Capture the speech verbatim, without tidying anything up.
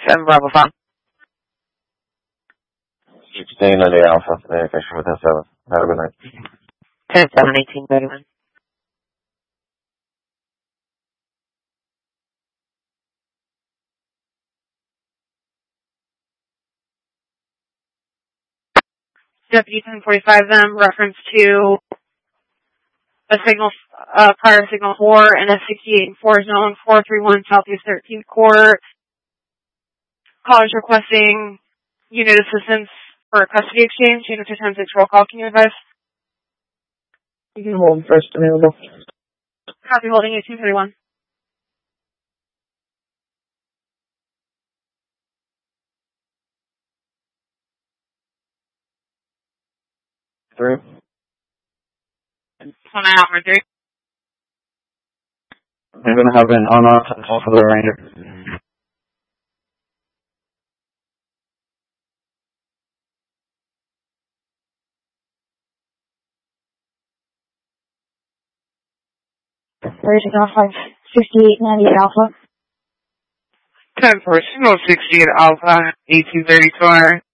seven Bravo five. sixteen ninety Alpha, communication with ten seven. Have a good night. ten seven eighteen thirty-one. Deputy ten forty-five them, reference to a signal, uh, prior signal four and F sixty-eight and four zone four three one Southeast thirteenth Court. Callers requesting unit assistance for a custody exchange. Unit two ten six roll call. Can you advise? You can hold first available. Copy holding eighteen thirty-one. Three. One out for three. I'm going to have an on-off call for the Ranger. Raising off five fifty-eight ninety Alpha. ten four, signal sixty-eight Alpha, eighteen thirty-four.